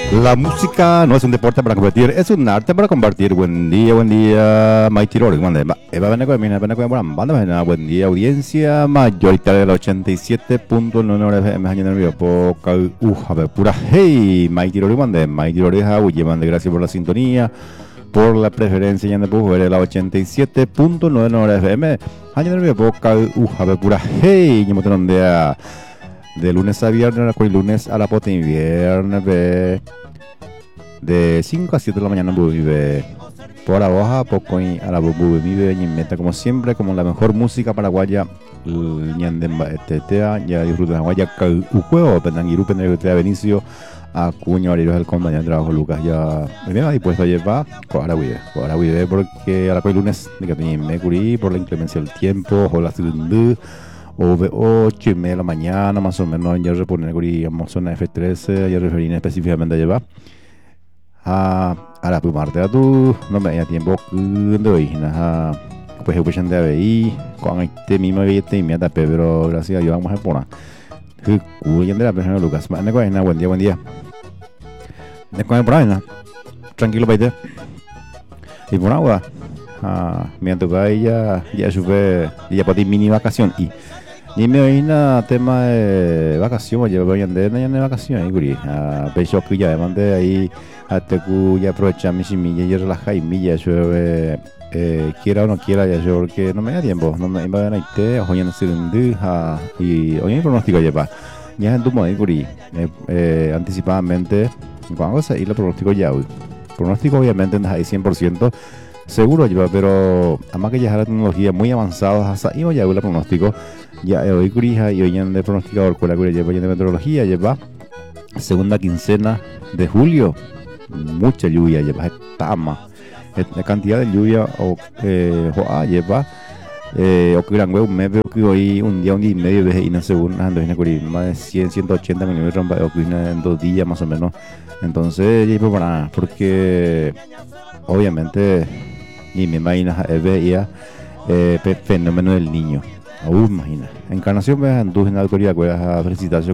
La música no es un deporte para competir, es un arte para compartir. Buen día, Maitiro. Buen día, audiencia mayoritaria del 87.9 FM. Pura hey, Maitiro. Maitiro, gracias por la sintonía, por la preferencia. Ya de la 87.9 FM. Pura hey, de lunes a viernes, lunes a la pota y viernes de 5 a 7 de la mañana vive por abajo poco y a la vive y meta como siempre como la mejor música paraguaya ya disfruta de guaya juego pendangiru pendangiru Benicio Acuña Valero el compañero de trabajo Lucas ya me ha dispuesto a llevar ahora vive porque ahora lunes de que me curí por la inclemencia del tiempo o la segunda o 8:30 de la mañana más o menos ya reponer digamos zona F13 ya referí específicamente a llevar a la primarte a tu no me da tiempo de hoy pues escuchan de ahí con este mismo billete y me tape pero gracias a Dios vamos a poner cuyen de la persona Lucas buen día después por ahí tranquilo paite y por agua mientras que ya sube ya para mini vacación y me oí una tema de vacaciones, yo voy a andar en vacaciones, y guri, pensó que ya mandé ahí hasta que ya aprovecha mi semilla y relaja y milla, yo quiera o no quiera, ya yo porque no me da tiempo, no me va a dar té, hoy en el y hoy en pronóstico ya en tu modo, guri, anticipadamente, cuando se ir el pronóstico ya hoy, pronóstico obviamente no hay 100%. Seguro lleva, pero además que ya es la tecnología muy avanzada, hasta y ya el pronóstico, ya hoy curija y hoy en el pronosticador con la cura lleva de meteorología, lleva segunda quincena de julio, mucha lluvia, lleva tama, la cantidad de lluvia o lleva o que gran huevo me veo que hoy un día y medio de una segunda ando en más de 180 milímetros en 2 días más o menos, entonces llevo para porque obviamente y me imagino veía fenómeno del niño imagina encarnación me anduve en la autoridad a felicitarse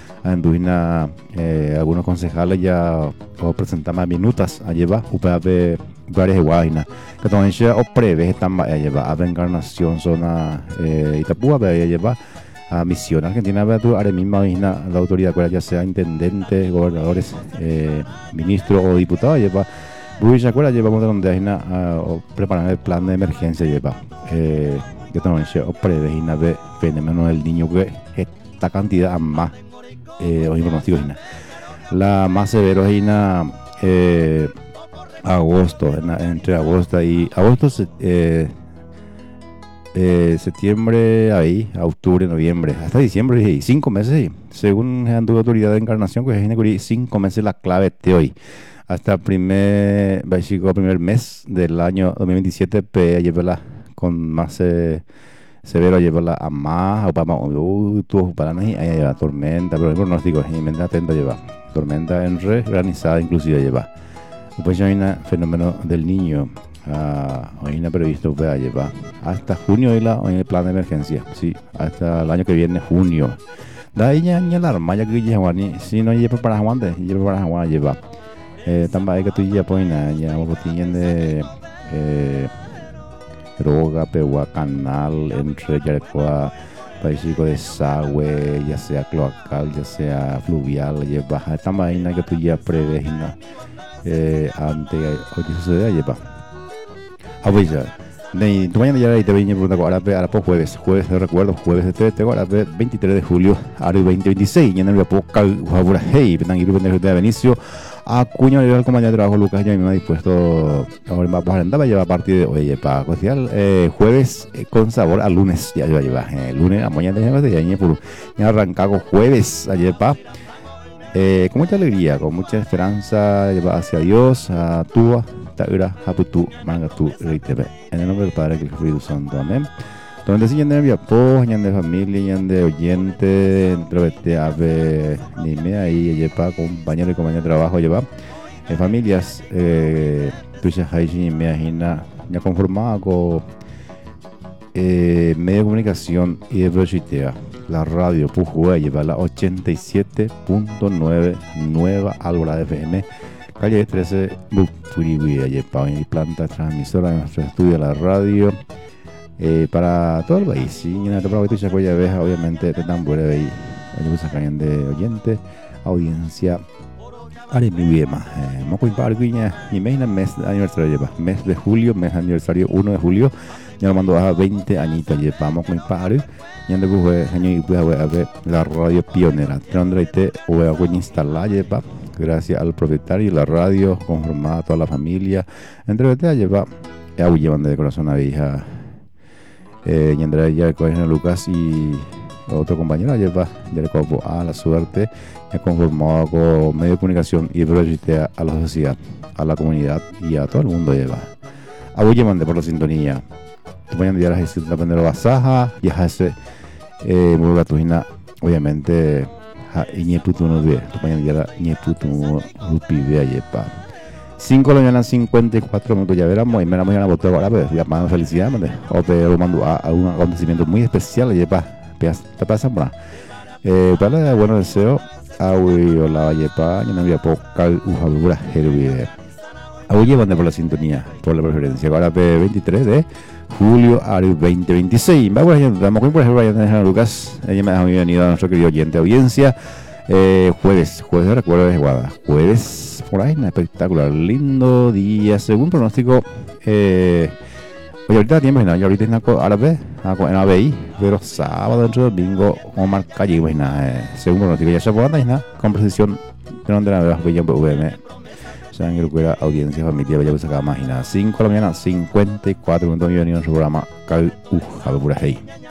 algunos concejales ya o presentar minutas a llevar varias guainas que también se o prevé están a llevar a encarnación zona Itapúa a llevar a Misión Argentina ahora misma la autoridad ya sea intendentes gobernadores ministros o diputados lleva Uy, ¿se acuerda? Llevamos de donde hay preparar el plan de emergencia lleva que también se prevé de fenómeno del niño que esta cantidad más hoy pronóstico la más severo es agosto entre agosto y septiembre ahí octubre noviembre hasta diciembre y 5 meses según la autoridad de encarnación que es 5 meses la clave de hoy hasta el primer mes del año 2027 a llevarla con más severo a llevarla a más o para mí hay la tormenta pero el pronóstico es inmediatamente atento a llevar tormenta en granizada inclusive lleva pues hay un fenómeno del niño hoy no previsto a llevar hasta junio hoy el plan de emergencia sí hasta el año que viene junio da ahí ya la armaya que lleva si no lleva para aguante lleva también que tú ya pones ya botín de droga, pegua, canal, entre Yarecoa, paisico de desagüe, ya sea cloacal, ya sea fluvial, lleva esta vaina que tú ya prevés antes o que sucede lleva. Pues ya. Tu mañana ya te venía preguntando ahora por jueves te recuerdo, jueves de 3 ahora 23 de julio, ahora 2026, ya no me puedo calcular, hey, de Benicio Acuña Valero el compañero de trabajo Lucas ya me ha dispuesto ahora va a llevar a partir de hoy para cocinar jueves con sabor a lunes ya va a llevar lunes a mañana ya arrancado jueves ayer con mucha alegría con mucha esperanza lleva hacia Dios a Tua Taura Haputu Mangatu Reitebe en el nombre del Padre que el Espíritu Santo amén. Donde si de viapo, de familia, de oyente, entre ave, ni me ahí, lleva compañero y compañero de trabajo, lleva familias, tuyas ahí, me imagina, ya conformada con medio de comunicación y de proyectea. la radio Pujue lleva la 87.9 Nueva Alborada FM, calle 13, Bupuribi, lleva y planta transmisora de nuestro estudio de la radio para todo el país. Y en el programa de Chacoya Veja, obviamente, te dan buena ahí, hay de oyente, audiencia. Are mi bien, moco impar guiña y mes de aniversario lleva, mes de julio, mes de aniversario 1 de julio, ya lo mando a 20 añitos lleva, moco impar y ande buje año y pues a ver la radio pionera, te voy a instalar lleva, gracias al propietario, la radio conformada toda la familia, entre te lleva, ya llevan de corazón a hija, y Andrea ya con Lucas y otro compañero lleva, ya le copo a la suerte. Conformado con medio de comunicación y proyectea a la sociedad, a la comunidad y a todo el mundo lleva. A vos mande por la sintonía. Te voy a enviar a Jesús la primera basaja y a ese muy gatujina, obviamente, a Iñeputu no ve. Te voy a enviar a Iñeputu Rupi ve lleva. 5 de la mañana, 54 minutos, ya veremos. Y me la voy a votar ahora, pues, voy a mandar felicidad, mande. O te lo mando a un acontecimiento muy especial, lleva. Te pasa por para buenos deseos. Aui hola yepa, yo no había pocal ujabura hervide. Aui llevan por la sintonía, por la preferencia. Ahora 23 de julio al 2026. Vamos a estamos por ejemplo en Lucas. Ella me ha bienvenido a nuestro querido oyente audiencia. Jueves recuerdo de Guada. Jueves por ahí, un espectacular, lindo día según pronóstico. Oye, ahorita tiempo, ¿no? Yo ahorita en árabe, en ABI, pero sábado, dentro del domingo, como marca allí, según pronóstico, ya se puede andar, con precisión, de donde la veas, voy a VM. O sea, que recuerda audiencia, familia, voy a sacar más y nada. 5 de la mañana, 54 minutos, bienvenido a nuestro programa, Cal Uja, por ahí.